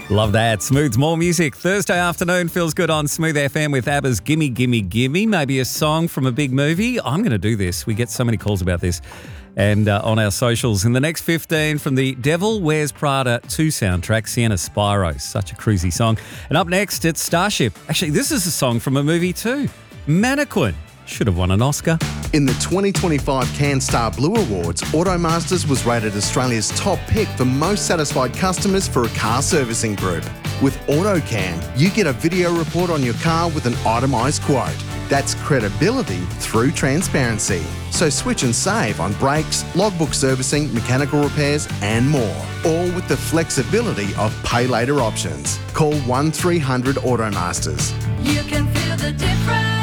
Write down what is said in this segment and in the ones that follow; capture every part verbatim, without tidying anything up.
Love that. Smooth's more music. Thursday afternoon feels good on Smooth F M with ABBA's Gimme Gimme Gimme. Maybe a song from a big movie. I'm going to do this. We get so many calls about this. And uh, on our socials. In the next fifteen, from the Devil Wears Prada two soundtrack, Sienna Spyro. Such a cruisy song. And up next, it's Starship. Actually, this is a song from a movie too. Mannequin. Should have won an Oscar. In the twenty twenty-five Cannes Star Blue Awards, Automasters was rated Australia's top pick for most satisfied customers for a car servicing group. With AutoCam, you get a video report on your car with an itemised quote. That's credibility through transparency. So switch and save on brakes, logbook servicing, mechanical repairs and more. All with the flexibility of pay later options. Call one three hundred Automasters. You can feel the difference.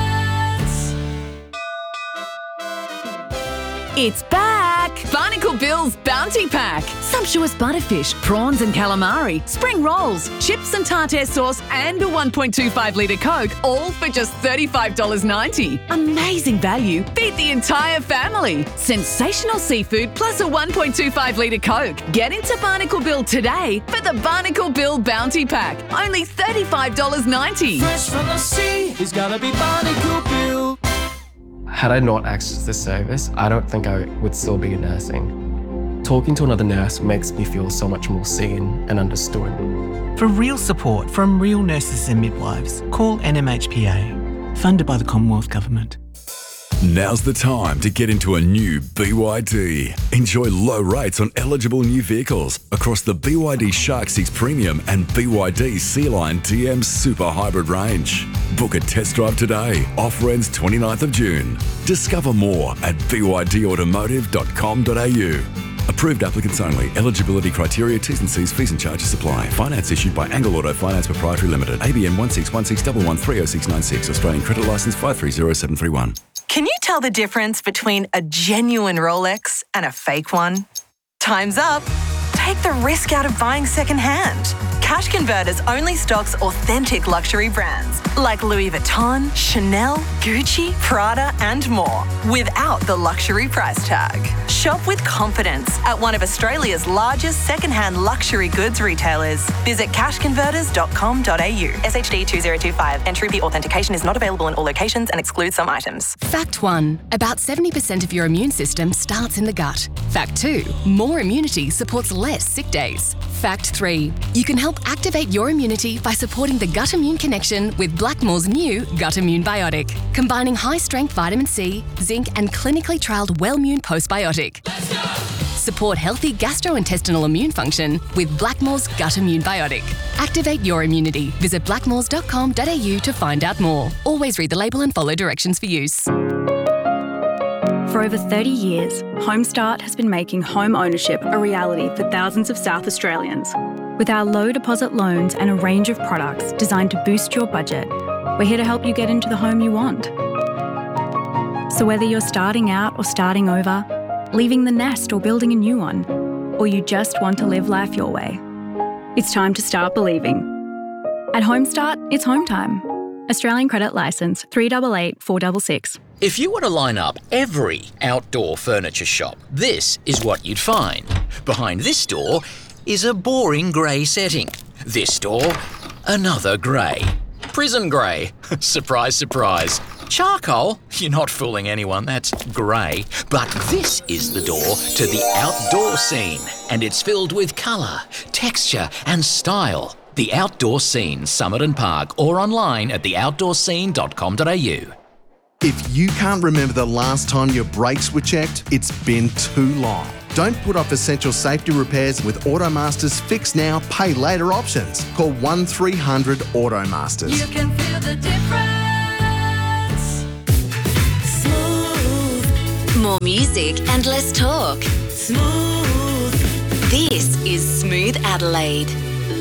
It's back! Barnacle Bill's Bounty Pack. Sumptuous butterfish, prawns and calamari, spring rolls, chips and tartare sauce and a one point two five litre Coke, all for just thirty-five dollars ninety. Amazing value. Feed the entire family. Sensational seafood plus a one point two five litre Coke. Get into Barnacle Bill today for the Barnacle Bill Bounty Pack. Only thirty-five dollars ninety. Fresh from the sea, he's gotta be Barnacle Bill. Had I not accessed this service, I don't think I would still be nursing. Talking to another nurse makes me feel so much more seen and understood. For real support from real nurses and midwives, call N M H P A, funded by the Commonwealth Government. Now's the time to get into a new B Y D. Enjoy low rates on eligible new vehicles across the B Y D Shark six Premium and B Y D Sea-Line D M Super Hybrid range. Book a test drive today. Offer ends twenty-ninth of June. Discover more at b y d automotive dot com dot a u. Approved applicants only. Eligibility criteria, T's and C's, fees and charges apply. Finance issued by Angle Auto Finance Proprietary Limited. A B N one six one six one one three oh six nine six. Australian credit licence five three zero seven three one. Can you tell the difference between a genuine Rolex and a fake one? Time's up. Take the risk out of buying secondhand. Cash Converters only stocks authentic luxury brands like Louis Vuitton, Chanel, Gucci, Prada and more without the luxury price tag. Shop with confidence at one of Australia's largest secondhand luxury goods retailers. Visit cash converters dot com dot a u. S H D two zero two five. Entry fee authentication is not available in all locations and excludes some items. Fact one. About seventy percent of your immune system starts in the gut. Fact two. More immunity supports less sick days. Fact three. You can help activate your immunity by supporting the gut immune connection with Blackmore's new Gut Immune Biotic, combining high-strength vitamin C, zinc and clinically trialled Wellmune Postbiotic. Let's go! Support healthy gastrointestinal immune function with Blackmore's Gut Immune Biotic. Activate your immunity. Visit blackmores dot com dot a u to find out more. Always read the label and follow directions for use. For over thirty years, Homestart has been making home ownership a reality for thousands of South Australians. With our low deposit loans and a range of products designed to boost your budget, we're here to help you get into the home you want. So whether you're starting out or starting over, leaving the nest or building a new one, or you just want to live life your way, it's time to start believing. At Homestart, it's home time. Australian Credit Licence three eight eight four six six. If you were to line up every outdoor furniture shop, this is what you'd find. Behind this door is a boring grey setting. This door, another grey. Prison grey. Surprise, surprise. Charcoal? You're not fooling anyone, that's grey. But this is the door to the outdoor scene, and it's filled with colour, texture and style. The Outdoor Scene, Summit and Park, or online at the outdoor scene dot com dot a u. If you can't remember the last time your brakes were checked, it's been too long. Don't put off essential safety repairs with Automasters Fix Now, Pay Later options. Call one three hundred Automasters. You can feel the difference. Smooth. More music and less talk. Smooth. This is Smooth Adelaide.